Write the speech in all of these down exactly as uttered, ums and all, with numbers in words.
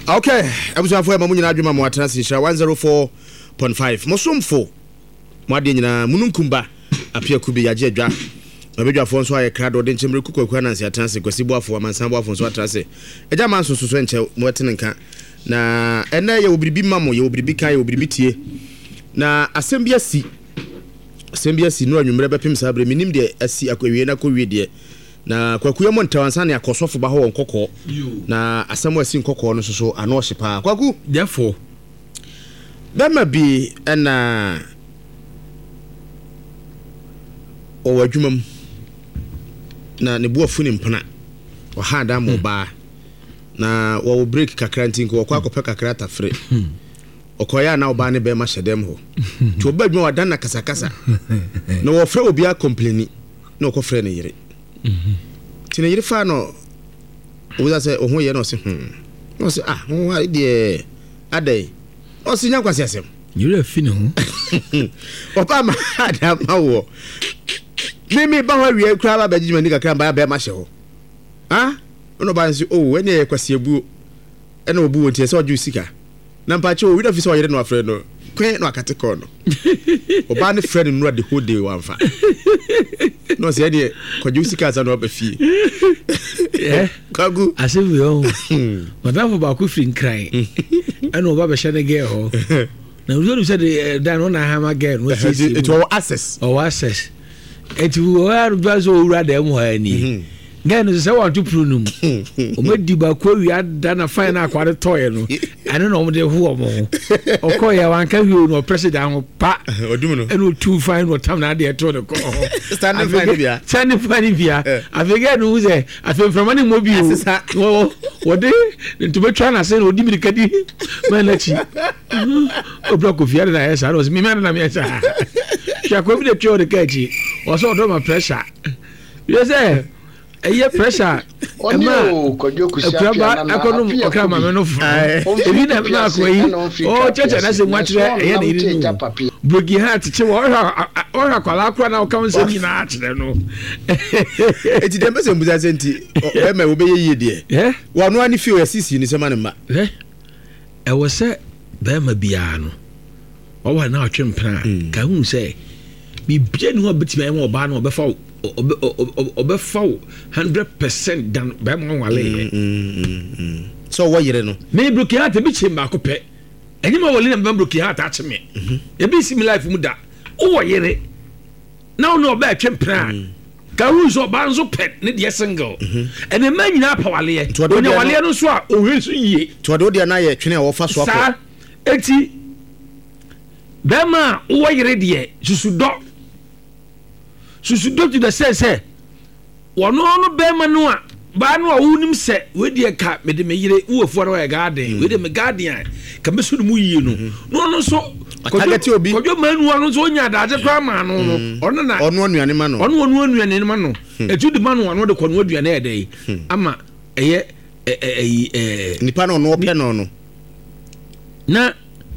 Okay, abusuafo e mamu nyina adwuma mo atena se hira one oh four point five. Mosomfo mo ade nyina mununkumba apia kubi yaje adwa. Abedwafo nso aye krado de nchemre kukwaku anansi atena se kwasibo afo amansambo afo nso atena se. Eja man so so enche mo tene nka. Na ene ye obiribi mamo ye obiribi kan ye obiribi tie. Na asembia si asembia si no anwumre bepem sabre minim de asi akwawie na kowie de. Na kwaku yemo ntawansa ne akosofo ba ho nkokọ na asemo asi nkokọ no so ano hyepa kwaku therefore bema bi na o wadwumam na ne buafu ne mpana o ha da mo ba na wo break kakra ntin ko kwa akopɛ kakra tafre okoya na oba ne be ma hyedem ho to badwuma wadan na kasakasa na wo frɛ obi a complaini na okofrɛ ne yire mhm tine yire fa no wo say ohun ye no se hm no se ah ho ha de adai o se nya kwase asem yire afi ne ho opa ma ada ma wo mimi ba ho wie kura ba bagijima ni kakra ba ba ma hye ho ah ono ba nsi oh ene ye kwase abu ene obu wontie se oju sika na mpache o wi da fi so yire no afre no kwen no akate ko no oba ne friend no the whole day wanfa no se ene kwaju sika za no ba fi eh kagu asebu yo madam ba ku free cry ene oba be shane ge ho na you said dan no na ha ma ge no it will access or access it will are so ura dem ho ani gan se want to prunum o medi ba ko wi ada na fine na akwade toy no ane no de ho mo okoya wan ka wi no president ho pa odum no ene two fine no tam na de to de ko standing fine bia standing fine bia afege no ze afem from ani mo bi o wo de to be try na say no di mi kadi man na chi o block of fear na esa no me me na me esa sha ko bi de tio de kaji o so do ma pressure you say eye pressure ema kojoku sia na na economy okra ma me no fu ebi na na ko yi o cheche na se nwatre eye na iri no brogi heart che wo o kwala akra na o kan se ni na akyere no eti dem se mbuza senti e ma wo be ye de eh wo no ani feel sisi ni se ma ne ma eh e wo se be ma bia no wo wa na atwe mpra ka hu se bi bia ni ho betima e mo ba na obefa obefa one hundred percent dan be mo wale so wo yire no me broki heart bi chimba ko pe enyi ma wole na be broki heart a chime e bi sim life mu da wo yire na wo no ba atwe mpra ka hu so ba nso pet ne de single ene ma nyina pa wale ye onya wale no so a ohwe so yie to de odi na ye twene wo fa so akọ eti be ma wo yire de susu do susu do to the sense say wono no be ma no a ba no a wunim se we de ka me de me yire wo fu ro garden we de me garden ka me so mu yie no no no so target obi kojo manu no so nya daje kwa ma no no ono na ono anuane ma no ono ono anuane ma no etu de ma no ano de kono aduane e dey ama eye eh eh nipa no no pe no no na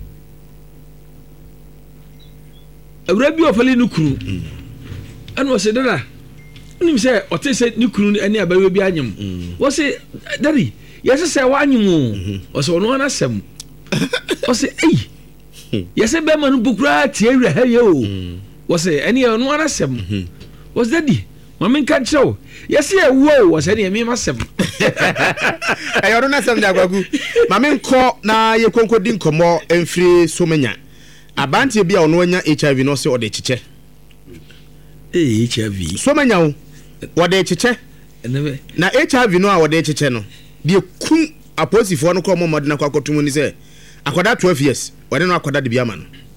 awra bi ofali no kuru anu o se dada nim se o te se ni kuru ani abawe bi anyem wo se daddy yes se wa anyem o se ono na sem o se eh yes be ma no bukura tie wura ha ye o wo se ani ono na sem wo se daddy ma men kan chew yes e wo wo se ni me ma sem e yo na sem jagwagu ma men ko na ye konkodi nkomo emfiri so menya abantie bia ono anya H I V no se o de chiche eh H I V so manya wo o de chiche na H I V no a o de chiche no de kun aposifo no ko mo modena kwa kotumu ni se akoda twelve years o de no akoda de bia ma no